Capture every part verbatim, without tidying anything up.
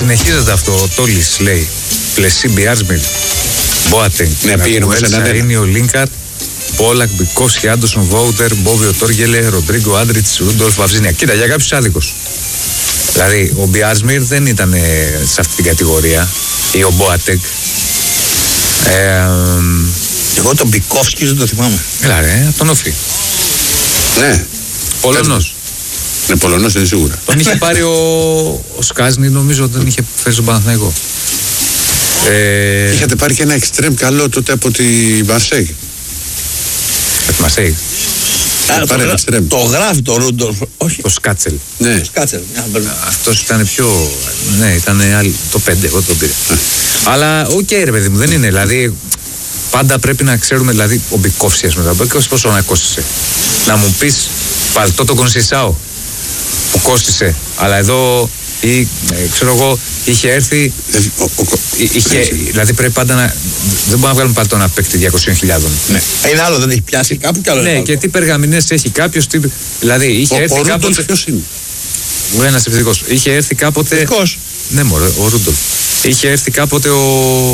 συνεχίζεται αυτό. Ο Τόλης λέει. Πλεσί Μπιάρσμιλ. Μπόατενγκ. Ναι, πήγαινε σε έναν Σαρίνιο Λίνκαρτ. Πόλακ, Μπικόφσκι, Άντοσον, Βόουτερ, Μπόβιο Τόργελε, Ροντρίγκο Άντριτς, Ρούντολφ Βαυζίνια. Κοίτα, για κάποιους άδικος. Δηλαδή, ο Μπιάρσμιλ δεν ήταν σε αυτή την κατηγορία. Ή ο Μπόατενγκ. Ε, Εγώ τον Μπικόφσκι δεν το θυμάμαι. Έλα ρε, τον Όφη. Ναι. Πολωνός. Ναι, Πολωνός είναι σίγουρα. Τον είχε πάρει ο, ο Σκάζνη, νομίζω τον είχε φέρει στον Παναθηναϊκό. Ε... Είχατε πάρει και ένα εξτρέμ καλό τότε από τη Μαρσέγ. Από τη Μαρσέγ. Α, το, γρα... το γράφει το Ρούντολφ. Όχι. Το Σκάτσελ. Ναι. Το Σκάτσελ. Αυτός ήταν πιο. Ναι, ήταν άλλη... το πέντε, εγώ τον πήρα. Αλλά οκ, okay, ρε παιδί μου, δεν είναι. Δηλαδή, πάντα πρέπει να ξέρουμε, δηλαδή, ο Μπικόφσκι, ας πούμε, πόσο να κόστησε. Να μου πεις, παλτό το Κονσισάο που κόστησε, αλλά εδώ ή, ε, ξέρω εγώ, είχε έρθει. Ε, ο, ο, είχε, ε, δηλαδή πρέπει πάντα να. Δεν μπορούμε να βγάλουμε παλτό να παίκτη διακόσιες χιλιάδες. Ναι. Είναι άλλο, δεν έχει πιάσει κάπου κι άλλο. Ναι, και τι περγαμηνές έχει κάποιος. Τι, δηλαδή είχε ο, έρθει. Ο κάποτε... Ρούντολφ ποιος είναι? Μου είναι ένας επιθετικός. Είχε έρθει κάποτε. Επιθετικός. Ναι, μωρέ, ο Ρούντολφ. Είχε έρθει κάποτε ο.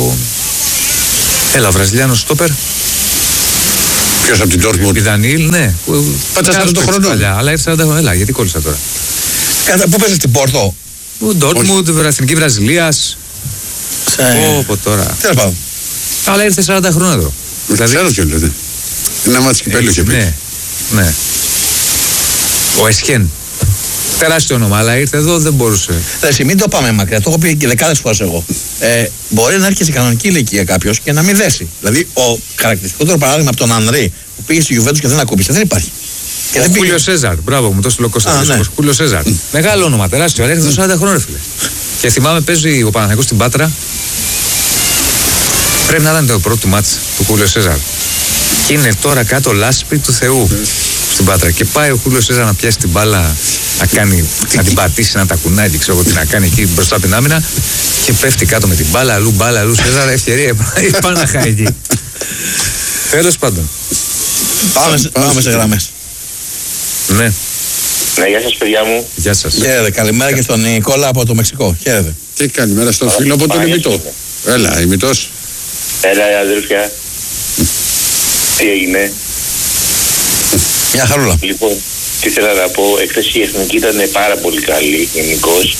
Έλα, Βραζιλιάνος στόπερ. Ποιος από την Ντόρτμουντ? Η Δανίλ, ναι. Πάντα σαράντα χρονών. Αλλά ήρθε σαράντα χρονών. Έλα, γιατί κόλλησα τώρα. Κατά πού παίζεις στην Πόρτο? Ο Ντόρτμουντ, Εθνική Βραζιλίας. Πω τώρα. Τέλος πάντων. Αλλά ήρθε σαράντα χρόνια εδώ. Δηλαδή. Ξέρω ποιο λέτε. Ένα μάτι κυπέλλου είχε πει. Ναι, ναι. Ο Εσχέν. Τεράστιο όνομα, αλλά ήρθε εδώ, δεν μπορούσε. Εσύ, μην το πάμε μακριά. Το έχω πει και δεκάδες φορές εγώ. Ε, μπορεί να έρχεται σε κανονική ηλικία κάποιος και να μην δέσει. Δηλαδή, ο χαρακτηριστικότερο παράδειγμα από τον Ανδρή που πήγε στη Γιουβέντους και δεν ακούμπησε, δεν υπάρχει. Και ο Χούλιο Σέζαρ, μπράβο μου, το στείλω Κώστα. Ναι. Χούλιο Σέζαρ. Μεγάλο όνομα, τεράστιο, αλλά έρχεται σαράντα χρόνια, φίλε. Και θυμάμαι, παίζει ο Παναθηναϊκός στην Πάτρα. Πρέπει να ήταν το πρώτο μάτς του Χούλιο Σέζαρ. Και είναι τώρα κάτω λάσπη του Θεού στην Πάτρα. Και πάει ο Χούλιο Σέζαρ να πιάσει την μπάλα, να, κάνει, να την πατήσει, να τα κουνάει, δεν ξέρω τι να κάνει εκεί μπροστά από την άμυνα. Και πέφτει κάτω με την μπάλα, αλλού μπάλα, αλλού Σέζαρ. Ευκαιρία, πάει να χάει εκεί. Τέλος πάντων. Πάμε, σε, πάμε σε γραμμές. Ναι. Ναι, γεια σας παιδιά μου. Γεια σας. Χαίρετε, καλημέρα και στον Νικόλα από το Μεξικό. Χαίρετε. Και καλημέρα στον φίλο από τον Ημιτό. Έλα, Ημιτός. Έλα, αδελφιά. Τι έγινε? Μια χαρούλα. Λοιπόν, τι ήθελα να πω, εχθές η Εθνική ήταν πάρα πολύ καλή γενικώς.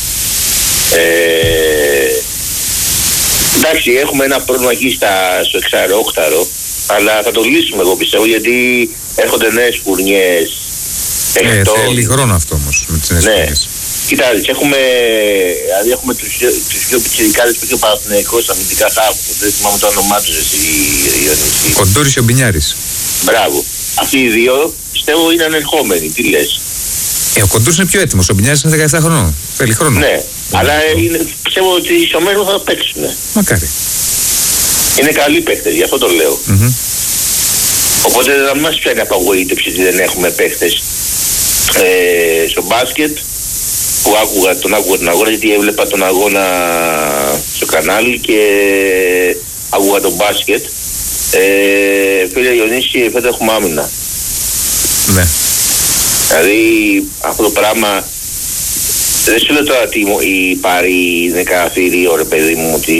Ε, εντάξει, έχουμε ένα πρόβλημα εκεί στα, στο εξαρόκταρο, αλλά θα το λύσουμε εγώ πιστεύω, γιατί έρχονται νέες φουρνιές. Ε, θέλει χρόνο αυτό όμως με τις νέες ναι. φουρνιές. Κοιτάξτε, έχουμε, δηλαδή έχουμε τους, τους δύο πιτσιρικάδες που είχε ο Παναθηναϊκός αμυντικά χάφου. Δεν θυμάμαι το όνομά τους εσύ, Ιωνίση. Κοντούρης και ο Μπινιάρης. Μπράβο. Αυτοί οι δύο πιστεύω είναι ανερχόμενοι. Τι λες? Ε, ο Κοντούρης είναι πιο έτοιμος. Ο Μπινιάρης είναι δεκαεπτά χρονών. Θέλει χρόνο. Ναι, ε, αλλά είναι, πιστεύω ότι στο μέλλον θα παίξουν. Μακάρι. Είναι καλοί παίκτες, γι' αυτό το λέω. Mm-hmm. Οπότε δεν μας πιάνει απαγοήτευση ότι δεν έχουμε παίκτες ε, στο μπάσκετ. Που άκουγα, τον άκουγα τον αγώνα, γιατί έβλεπα τον αγώνα στο κανάλι και άκουγα τον μπάσκετ. Ε, φίλε Ιωνίση, φέτος έχουμε άμυνα. Ναι. Δηλαδή αυτό το πράγμα, δεν σου λέω τώρα ότι η Πάρη είναι κανένα θηρίο, ρε παιδί μου, ότι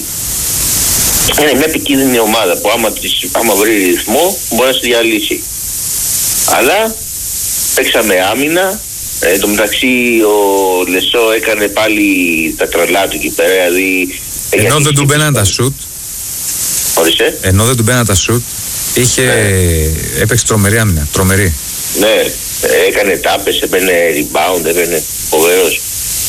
είναι μια επικίνδυνη ομάδα που άμα, της, άμα βρει ρυθμό μπορεί να σε διαλύσει. Αλλά παίξαμε άμυνα. Ε, εν τω μεταξύ ο Λεσό έκανε πάλι τα τρελά του εκεί πέρα, δηλαδή... Ενώ δεν του μπαίναν τα σουτ, Ορίστε. Ενώ δεν του μπαίναν τα σουτ, είχε... Ναι. Έπαιξε τρομερή άμυνα, τρομερή. Ναι, έκανε τάπες, έπαιρνε rebound, έπαιρνε φοβερός.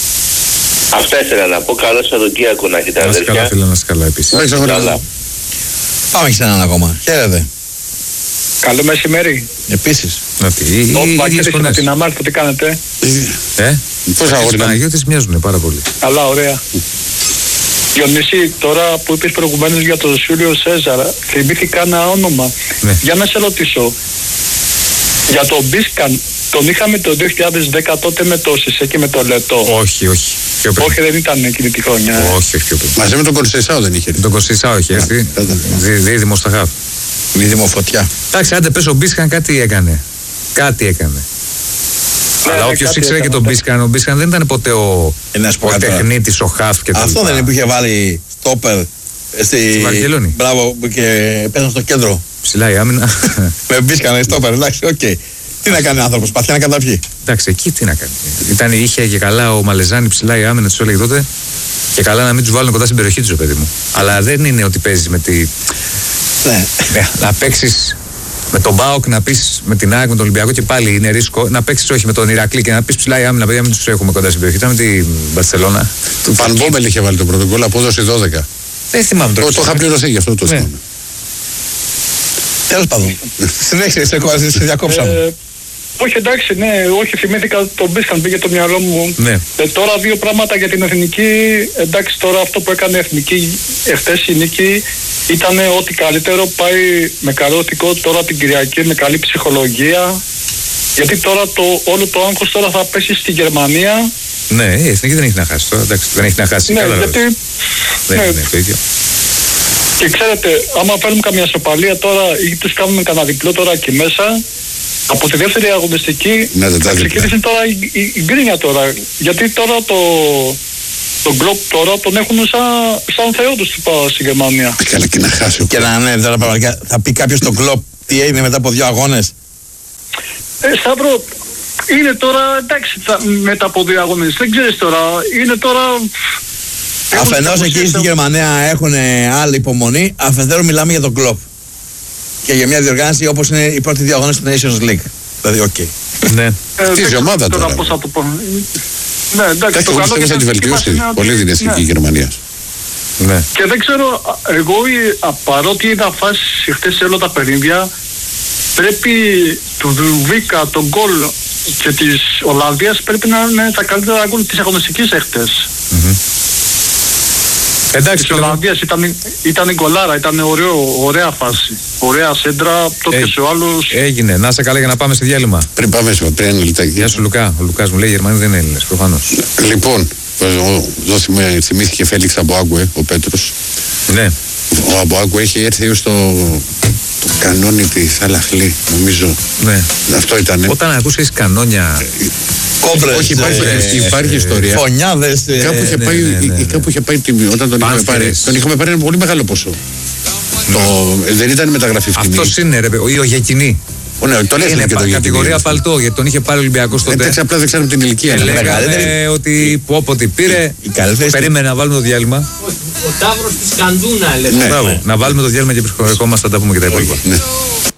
Αυτά ήθελα να πω, καλό Σαββατοκύριακο να έχετε αδερφιά. Να είσαι καλά φίλε, να είσαι καλά επίσης. Καλά. Πάμε και σε έναν ακόμα. Χαίρετε. Καλό μεσημέρι. Επίσης. Ο Βαγγέλης από την Αμάρτο, τι κάνετε? Ε, πώς αγόρι Παναγιώτης μοιάζουν πάρα πολύ. Καλά, ωραία. Διονύση, τώρα που είπες προηγουμένως για τον Σούλιο Σέζαρ, θυμήθηκα ένα όνομα. Ναι. Για να σε ρωτήσω, για τον Μπίσκαν, τον είχαμε το δύο χιλιάδες δέκα τότε με το Σισε και με το Λετό. Όχι, όχι. Όχι, δεν ήταν εκείνη τη χρονιά. Όχι, όχι. όχι. Μαζί με τον Κονσισάο δεν είχε. Τον Κονσισάο είχε έρθει. Δίδυμο στα χαφ. Δίδυμο φωτιά. Εντάξει, άντε πες ο Μπίσκαν κάτι έκανε. Κάτι έκανε. Αλλά ναι, όποιο κάτι ήξερε και έκανε, τον ναι. Μπίσκαν, ο Μπίσκαν δεν ήταν ποτέ ο, Ε, να σου πω ο κάτι τώρα. τεχνίτης, ο χαφ και τα Αυτό λοιπά. δεν είναι που είχε βάλει στόπερ στη, Στη Βαρκελόνη. Μπράβο, και πέσαν στο κέντρο. Ψηλά η άμυνα. Με μπίσκανε στόπερ, εντάξει, οκ. Τι να κάνει ο άνθρωπος, παθιά να καταπιεί. Εντάξει, εκεί τι να κάνει. Ήταν, είχε και καλά ο Μαλεζάνη ψηλά η άμυνα, του έλεγε τότε. Και καλά να μην του βάλουν κοντά στην περιοχή του, παιδί μου. Αλλά δεν είναι ότι παίζει με τη. Ναι. Ναι, να παίξει με τον Μπάοκ, να πει με την ΑΕΚ, με τον Ολυμπιακό και πάλι είναι ρίσκο. Να παίξει όχι με τον Ηρακλή και να πει ψηλά η άμυνα, παιδιά, μην του έχουμε κοντά στην περιοχή. Ήταν με την Μπαρσελόνα. Του Φαν Μπόμπελ είχε βάλει το πρώτο γκολ, απόδοση δώδεκα. Δεν θυμάμαι τώρα. Το, το είχα πληρωθεί γι' αυτό το Ναι. θυμάμαι. Τέλος πάντων. Συνέχισε, σε, σε διακόψαμε. Ε, όχι, εντάξει, ναι, όχι, θυμήθηκα τον Μπίσκαν, πήγε το μυαλό μου. Ναι. Ε, τώρα δύο πράγματα για την εθνική. Εντάξει, τώρα αυτό που έκανε η εθνική εχθές η νίκη ήταν ό,τι καλύτερο. Πάει με καλό ηθικό τώρα την Κυριακή, με καλή ψυχολογία. Γιατί τώρα το, όλο το άγχος τώρα θα πέσει στη Γερμανία. Ναι, η εθνική δεν έχει να χάσει τώρα. Εντάξει, δεν έχει να χάσει. Ναι, Καλά, γιατί. δεν ναι, είναι το ίδιο. και ξέρετε, άμα παίρνουμε καμιά σοπαλία τώρα ή τους κάνουμε κανένα διπλό τώρα εκεί μέσα, από τη δεύτερη αγωνιστική Ναι, δεν τα θα διπλά. ξεκινήσει τώρα η, η, η γκρίνια τώρα. Γιατί τώρα το, τον Κλοπ τώρα τον έχουν σαν, σαν θεό τους στη Γερμανία. Καλά και να χάσει ο Και να ναι, τώρα πραγματικά θα πει κάποιος τον κλοπ τι έγινε μετά από δύο αγώνες. Ε, Σταύρο, είναι τώρα, εντάξει, θα, μετά από δύο αγώνες, δεν ξέρεις τώρα, είναι τώρα... έχουν Αφενός εκεί αποσύρει στη τα- Γερμανία έχουν άλλη υπομονή, αφετέρου μιλάμε για τον κλοπ. Και για μια διοργάνωση όπως είναι οι πρώτοι δύο αγώνες του Nations League. Δηλαδή, οκ. Ναι. Ε, Αυτή η δεν ξέρω ομάδα τώρα. πώς θα το πω. Ναι, εντάξει, Εντάξει, το εγώ καλό πιστεύω για θα τη την εθνική μας βελτιώσει είναι ότι- πολύ την εθνική ναι. Γερμανία. Ναι. Και δεν ξέρω, α, εγώ η- α, παρότι είδα φάσεις χτες σε όλα τα παιχνίδια, πρέπει του Δουβίκα, τον γκολ και της Ολλανδίας πρέπει να είναι τα καλύτερα γκολ της αγωνιστικής έχτες. Εντάξει, Της πλέον. Ολλανδίας ήταν, ήταν γκολάρα, ήταν ωραίο, ωραία φάση. Ωραία σέντρα, το Ε, και ο άλλος. Έγινε. Να σε καλά για να πάμε σε διάλειμμα. Πριν πάμε σε πριν ένα λεπτάκι. Γεια σου, Λουκά. Ο Λουκάς μου λέει: οι Γερμανοί δεν είναι Έλληνες, προφανώς. Λοιπόν, εδώ θυμ- θυμήθηκε Φέλιξ Αμποάγκουε, ο Πέτρος. Ναι. Ο Αμποάγκουε έχει έρθει ως το, το κανόνι της Αλαχλή, νομίζω. ναι. Αυτό ήταν. Όταν ακούσεις κανόνια. Κόμπρες, Όχι, υπάρχει, ε, υπάρχει ιστορία. φωνιάδες. ε, Κάπου είχε ναι, πάει, ναι, ναι, ναι. κάπου είχε πάει τιμή, όταν τον είχαμε Πάνθερες. πάρει. Τον είχαμε πάρει ένα πολύ μεγάλο ποσό. Το, δεν ήταν μεταγραφή φτηνή. Αυτός είναι, ρε, παιδί, ο Ιωγεκινή. Ο, ναι, τον έφερε Είναι και πα- τον κατηγορία Γετινή. παλτό, γιατί τον είχε πάρει ο Ολυμπιακός τότε. Εντάξει, απλά δεν ξέραμε την ηλικία. Και αλλά λέγαμε μεγαλύτερη- ότι που όποτε πήρε, η καλύτερη- περίμενε να βάλουμε το διάλειμμα. Ο Ταύρος της Καντούνα, λέτε. Ναι. Μπράβο, να βάλουμε το διάλειμμα και ερχόμαστε να τα πούμε και τα υπόλοιπα. Ναι.